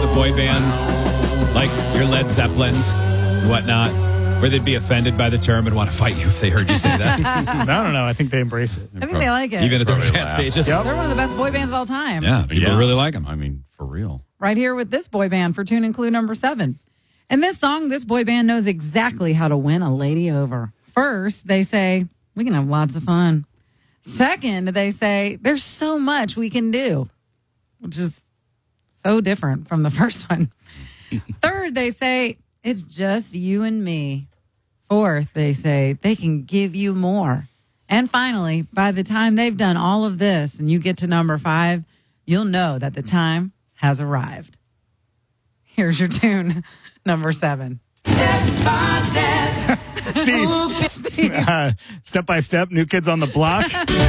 the boy bands, like your Led Zeppelins and whatnot, where they'd be offended by the term and want to fight you if they heard you say that? I don't know. I think they embrace it. I think they like it. Even at their advanced stages? Yep. They're one of the best boy bands of all time. Yeah, people really like them. I mean, for real. Right here with this boy band for tune and clue number 7. In this song, this boy band knows exactly how to win a lady over. First, they say, we can have lots of fun. Second, they say, there's so much we can do, which is so different from the first one. Third, they say, it's just you and me. Fourth, they say, they can give you more. And finally, by the time they've done all of this and you get to number 5, you'll know that the time has arrived. Here's your tune, number 7. Steve, step by step, New Kids on the Block.